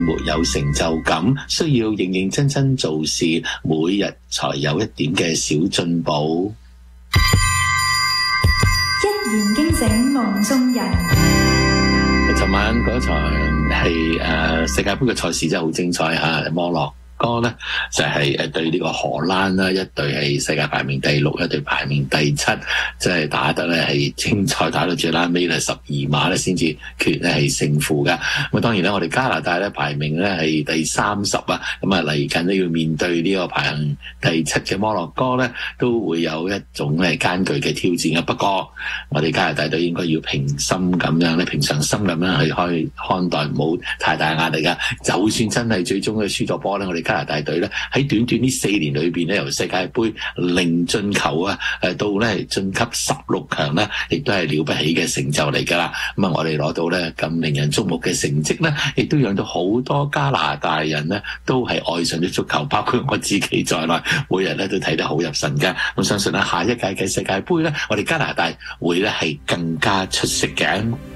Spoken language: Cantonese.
沒有成就感，需要認認真真做事，每日才有一點嘅小進步。 一言驚醒夢中人。 尋晚嗰場係世界盃嘅賽事真係好精彩嚇，摩洛哥咧就係對呢個荷蘭啦，一隊係世界排名第6，一隊排名第7，即係打得咧係精彩，打到最拉尾咧12碼咧先至決咧係勝負噶。咁當然咧，我哋加拿大咧排名咧係第30啊，咁啊嚟緊都要面對呢個排名第7嘅摩洛哥咧，都會有一種咧艱巨嘅挑戰嘅。不過我哋加拿大隊應該要平心咁樣咧，平常心咁樣去看待，唔好太大壓力噶。就算真係最終嘅輸咗波咧，我哋加拿大隊咧喺短短呢4年裏邊咧，由世界盃零進球啊，到咧晉級16強咧，亦都係了不起嘅成就嚟噶啦。咁啊，我哋攞到咧咁令人矚目嘅成績咧，亦都讓到好多加拿大人咧都係愛上咗足球，包括我自己在內，每日咧都睇得好入神嘅。我相信咧下一屆嘅世界盃咧，我哋加拿大會咧係更加出色嘅。